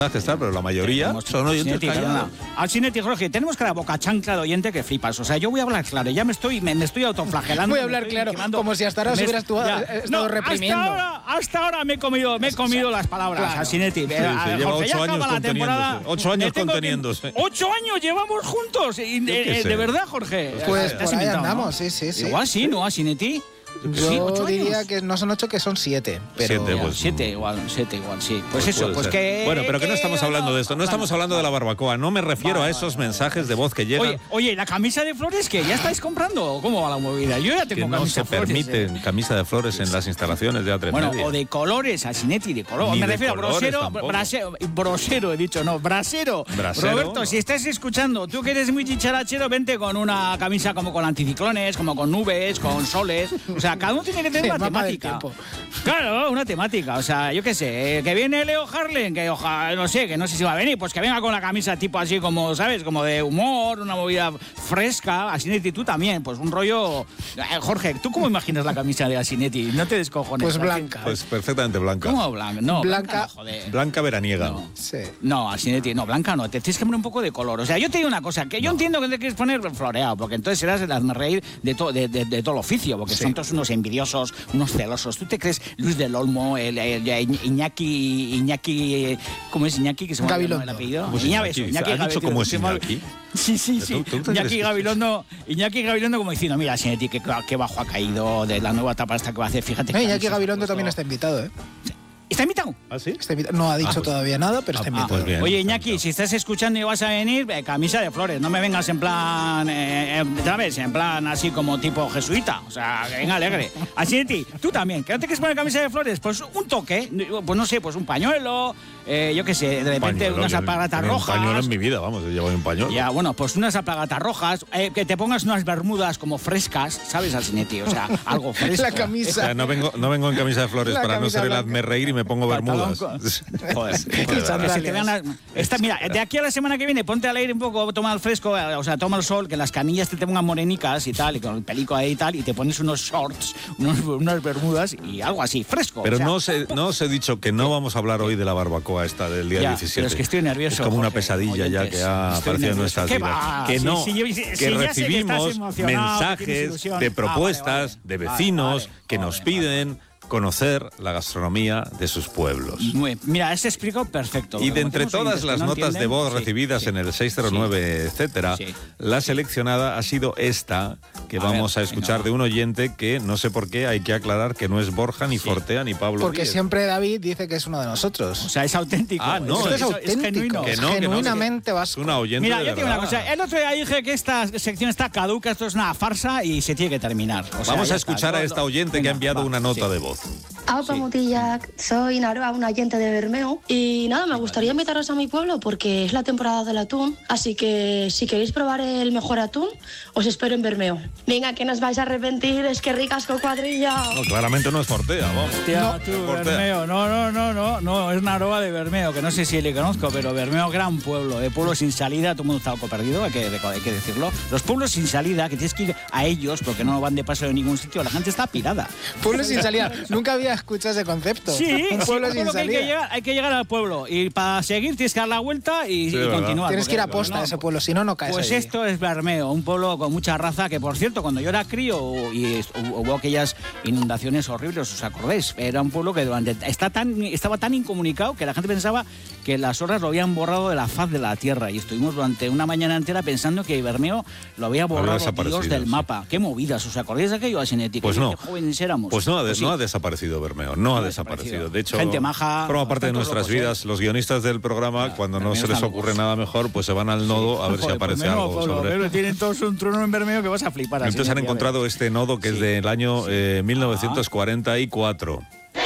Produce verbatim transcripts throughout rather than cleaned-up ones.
Estar, pero la mayoría son oyentes callados. Alcineti, Jorge, tenemos cada boca chancla de oyente que flipas. O sea, yo voy a hablar claro, ya me estoy, me, me estoy autoflagelando. Voy a hablar claro, quemando, como si hasta ahora se hubiera estado, estado no, reprimiendo. Hasta ahora, hasta ahora me he comido, me he comido las palabras, claro. Alcineti. Sí, sí, Jorge, lleva ocho años conteniéndose. Ocho años conteniéndose. Ocho años llevamos juntos. Y, de, de verdad, Jorge. Pues por ahí andamos, ¿no? sí, sí, sí. Igual sí, ¿no, Alcineti? Yo sí, ocho diría años. que no son ocho, que son siete. Pero... Siete, pues, siete igual, siete igual, sí. Pues, pues eso, pues ser. que... Bueno, pero que no estamos hablando de esto, no estamos hablando de la barbacoa, no me refiero vale, a esos vale, mensajes vale. de voz que llegan. Oye, oye, ¿la camisa de flores que ya estáis comprando? ¿Cómo va la movida? Yo ya tengo que no camisa se de flores. permiten eh. camisa de flores en las instalaciones de A tres Bueno, Media. o de colores, Alcineti, de color. Ni Me de refiero a colores brosero, brasero, brosero, he dicho, no, brasero. Brasero, Roberto, no. si estás escuchando, tú que eres muy chicharachero, vente con una camisa como con anticiclones, como con nubes, con soles. O sea, cada uno tiene que tener Sí, una mapa del temática. tiempo. Claro, una temática. O sea, yo qué sé, eh, que viene Leo Harlem, que ojalá, no sé, que no sé si va a venir, pues que venga con la camisa tipo así como, ¿sabes? Como de humor, una movida fresca. Alcineti, tú también, pues un rollo... Eh, Jorge, ¿tú cómo imaginas la camisa de Alcineti? No te descojones. Pues blanca. Pues perfectamente blanca. ¿Cómo blanca? No, Blanca. blanca, no, joder. Blanca veraniega. No. Sí. No, Alcineti, no, blanca no, te tienes que poner un poco de color. O sea, yo te digo una cosa, que yo No. entiendo que te quieres poner floreado, porque entonces serás el hazme reír de, to, de, de, de todo el oficio, porque Sí. son todos unos envidiosos, unos celosos. ¿Tú te crees Luis del Olmo, el, el, el Iñaki, Iñaki, ¿cómo es Iñaki? Que se me ha olvidado el Gabilondo. apellido. ¿Cómo es Iñaki, Iñaki? Iñaki ¿Ha dicho Gabilondo, cómo es se me ha- Iñaki? Sí, sí, sí. ¿Tú- tú te crees Iñaki que- Gabilondo, Iñaki Gabilondo como diciendo, mira, Alcineti, que, que bajo ha caído de la nueva etapa esta que va a hacer, fíjate. Eh, Iñaki camisas Gabilondo ha puesto. también está invitado, ¿eh? ¿Está invitado? ¿Ah, sí? Está invitado. No ha dicho Ah, pues- todavía nada, pero está Ah, invitado. pues bien. Oye, Iñaki, si estás escuchando y vas a venir, eh, camisa de flores. No me vengas en plan, eh, eh, ¿sabes? En plan así como tipo jesuita. O sea, que venga alegre. Alcineti, tú también. ¿Que no te quieres poner camisa de flores? Pues un toque. Pues no sé, pues un pañuelo. Eh, yo qué sé, de repente Pañuelo, unas yo alpargatas ni un rojas. pañuelo en mi vida, vamos, yo llevo un pañuelo. Ya, bueno, pues unas alpargatas rojas. Eh, que te pongas unas bermudas como frescas, ¿sabes, Alcineti? O sea, algo fresco. La O camisa. sea, no vengo, no vengo en camisa de flores La para no camisa ser el blanca. hazme reír y me pongo Pantalón bermudas. con- Joder, Y joder, sandalias. que se te vean las- esta, mira, de aquí a la semana que viene, ponte al aire un poco, toma el fresco, eh, o sea, toma el sol, que las canillas te, te pongan morenicas y tal, y con el pelico ahí y tal, y te pones unos shorts, unos, unas bermudas y algo así, fresco. Pero o sea, no, os he, no os he dicho que no vamos a hablar hoy de la barbacoa esta del día Ya, diecisiete. pero es que estoy nervioso, Es como una Jorge, pesadilla ya oyentes. que ha Estoy aparecido en nervioso. nuestras ¿Qué vidas. va? Que Sí, no, sí, yo- sí, que sí, ya sé que estás recibimos emocionado, que tienes mensajes ilusión. de Ah, vale, propuestas vale. de Vale, vecinos vale, que vale, nos vale. piden conocer la gastronomía de sus pueblos. Muy- mira, este explico perfecto. Y de Como entre tenemos todas oyentes que las no notas de entienden, voz sí, recibidas sí. en el seis cero nueve, etcétera, Sí. la seleccionada ha sido esta, que A vamos ver, a escuchar venga, de un oyente que no sé por qué hay que aclarar que no es Borja, ni Fortea, ni Pablo Porque Díez. siempre David dice que es uno de nosotros. O sea, es auténtico. Ah, no, Esto es, es- auténtico, genuino. Que es no, que no, genuinamente Es vasco. una oyente Mira, de yo te digo una verdad. cosa. El otro día dije que esta sección está caduca, esto es una farsa y se tiene que terminar. O sea, Vamos ya a está. escuchar a Yo- esta oyente que venga, ha enviado va, una nota sí. de voz. Aupa Sí. Mutillac, soy Naroa, un agente de Bermeo. Y nada, me gustaría invitaros a mi pueblo porque es la temporada del atún. Así que si queréis probar el mejor atún, os espero en Bermeo. Venga, que no os vais a arrepentir, es que ricas con cuadrilla. No, claramente no es Fortea, vamos. Hostia, No, tú, Fortea. Bermeo. No, no, no, no, no, es Naroa de Bermeo, que no sé si le conozco, pero Bermeo, gran pueblo, de pueblo sin salida, todo el mundo está loco perdido, hay que, hay que decirlo. Los pueblos sin salida, que tienes que ir a ellos porque no van de paso de ningún sitio, la gente está pirada. Pueblo sin salida. Nunca había escuchado ese concepto. Sí, un sí, pueblo un sin pueblo que hay que, salida. llegar, hay que llegar al pueblo y para seguir tienes que dar la vuelta y, Sí, y verdad. continuar. Tienes que ir a porque, posta no, a ese pueblo, si no, no caes Pues allí. esto es Bermeo, un pueblo con mucha raza que, por cierto, cuando yo era crío y est- hubo aquellas inundaciones horribles, ¿os acordáis? Era un pueblo que durante, está tan, estaba tan incomunicado que la gente pensaba que las horas lo habían borrado de la faz de la tierra y estuvimos durante una mañana entera pensando que Bermeo lo había borrado desaparecido, Dios del sí. mapa. Qué movidas, ¿os acordáis de aquello, Asinetti? Pues Qué no. jóvenes éramos. Pues no ha, des- Pues sí. no ha desaparecido Bermeo, no ha ha desaparecido. desaparecido. De hecho, Gente maja, forma parte de tantos nuestras locos, ¿eh? vidas. Los guionistas del programa, Ya, cuando no también se les están ocurre locos. nada mejor, pues se van al nodo a ver si Joder, aparece pues menos, algo Pablo, sobre... pero tienen todos un trono en Bermeo que vas a flipar. Entonces han Asinetti, a ver. encontrado este nodo que es Sí. del año eh, mil novecientos cuarenta y cuatro.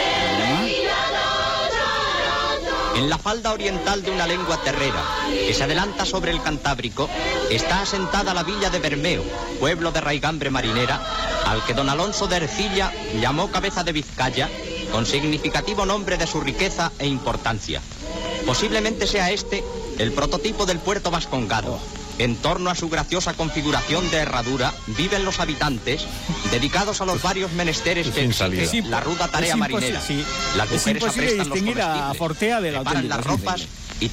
En la falda oriental de una lengua terrera que se adelanta sobre el Cantábrico está asentada la villa de Bermeo, pueblo de raigambre marinera, al que don Alonso de Ercilla llamó cabeza de Vizcaya, con significativo nombre de su riqueza e importancia. Posiblemente sea este el prototipo del puerto vascongado. En torno a su graciosa configuración de herradura viven los habitantes, dedicados a los varios menesteres que Sin salida. exige Es la ruda tarea es marinera. imposi- sí. Las Es mujeres imposible aprestan los distinguir a comestibles, Fortea del preparan auténtico, las es ropas increíble.